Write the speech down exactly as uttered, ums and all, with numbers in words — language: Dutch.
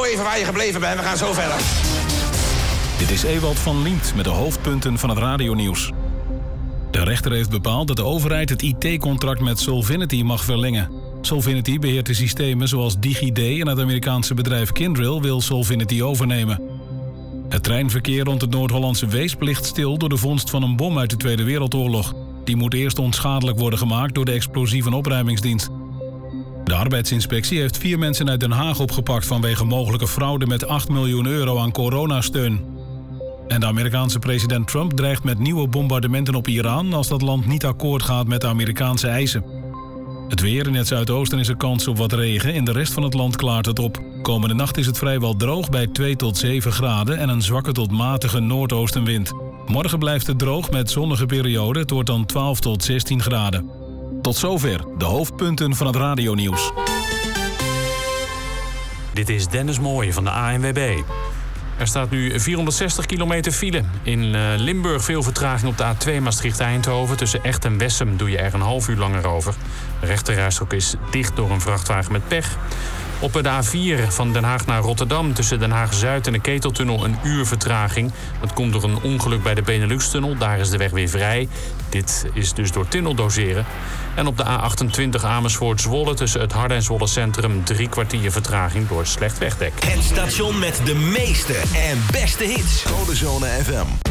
even waar je gebleven bent. We gaan zo verder. Dit is Ewald van Liemt met de hoofdpunten van het radionieuws. De rechter heeft bepaald dat de overheid het I T-contract met Solvinity mag verlengen. Solvinity beheert de systemen zoals DigiD en het Amerikaanse bedrijf Kyndryl wil Solvinity overnemen. Het treinverkeer rond het Noord-Hollandse Weesp ligt stil door de vondst van een bom uit de Tweede Wereldoorlog. Die moet eerst onschadelijk worden gemaakt door de explosieve opruimingsdienst. De arbeidsinspectie heeft vier mensen uit Den Haag opgepakt vanwege mogelijke fraude met acht miljoen euro aan coronasteun. En de Amerikaanse president Trump dreigt met nieuwe bombardementen op Iran als dat land niet akkoord gaat met de Amerikaanse eisen. Het weer: in het zuidoosten is er kans op wat regen, in de rest van het land klaart het op. Komende nacht is het vrijwel droog bij twee tot zeven graden en een zwakke tot matige noordoostenwind. Morgen blijft het droog met zonnige perioden, het wordt dan twaalf tot zestien graden. Tot zover de hoofdpunten van het radionieuws. Dit is Dennis Mooij van de A N W B. Er staat nu vierhonderdzestig kilometer file. In Limburg veel vertraging op de A twee Maastricht-Eindhoven. Tussen Echt en Wessem doe je er een half uur langer over. De rechterrijstrook is dicht door een vrachtwagen met pech. Op de A vier van Den Haag naar Rotterdam tussen Den Haag-Zuid en de Keteltunnel een uur vertraging. Dat komt door een ongeluk bij de Benelux-tunnel. Daar is de weg weer vrij. Dit is dus door tunneldoseren. En op de A achtentwintig Amersfoort-Zwolle tussen het Harde en Zwolle Centrum drie kwartier vertraging door slecht wegdek. Het station met de meeste en beste hits. Codezone F M.